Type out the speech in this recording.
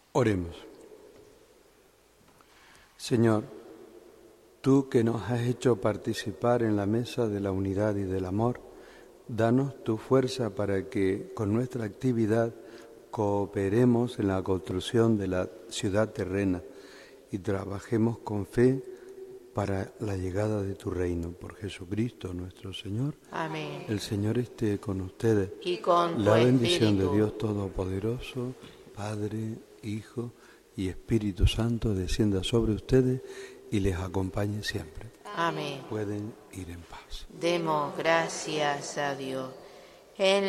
Oremos. Señor, tú que nos has hecho participar en la mesa de la unidad y del amor, danos tu fuerza para que con nuestra actividad cooperemos en la construcción de la ciudad terrena y trabajemos con fe para la llegada de tu reino. Por Jesucristo nuestro Señor. Amén. El Señor esté con ustedes. Y con la tu bendición espíritu. de Dios Todopoderoso, Padre, Hijo y Espíritu Santo, descienda sobre ustedes y les acompañe siempre. Amén. Pueden ir en paz. Demos gracias a Dios. En